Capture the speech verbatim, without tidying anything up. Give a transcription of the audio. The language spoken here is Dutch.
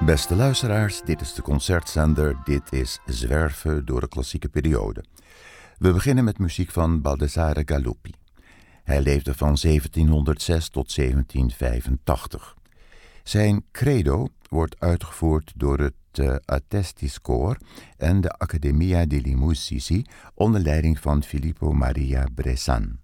Beste luisteraars, dit is de concertzender. Dit is Zwerven door de klassieke periode. We beginnen met muziek van Baldassare Galuppi. Hij leefde van zeventienhonderdzes tot zeventien vijfentachtig. Zijn credo wordt uitgevoerd door het uh, Atestis Koor en de Accademia degli Musici onder leiding van Filippo Maria Bressan.